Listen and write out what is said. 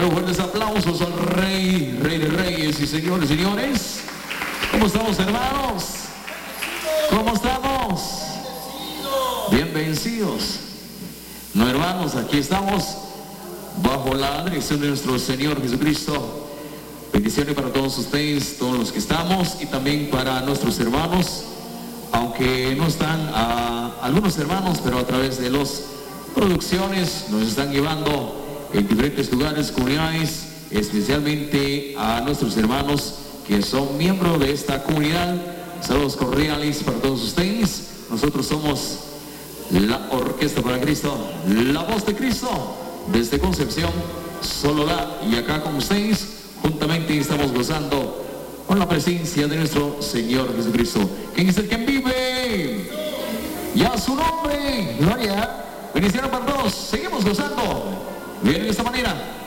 Dando fuertes aplausos al Rey, Rey de Reyes y señores, señores. ¿Cómo estamos, hermanos? ¿Cómo estamos? Bien vencidos. No, hermanos, aquí estamos bajo la dirección de nuestro Señor Jesucristo. Bendiciones para todos ustedes, todos los que estamos, y también para nuestros hermanos, aunque no están algunos hermanos, pero a través de las producciones nos están llevando en diferentes lugares, comunidades, especialmente a nuestros hermanos que son miembros de esta comunidad. Saludos cordiales para todos ustedes. Nosotros somos la Orquesta para Cristo, la voz de Cristo, desde Concepción, Sololá, y acá con ustedes juntamente estamos gozando con la presencia de nuestro Señor Jesucristo. ¿Quién es el que vive? Ya su nombre, gloria. Bendiciones para todos. Seguimos gozando. Bien, de esta manera.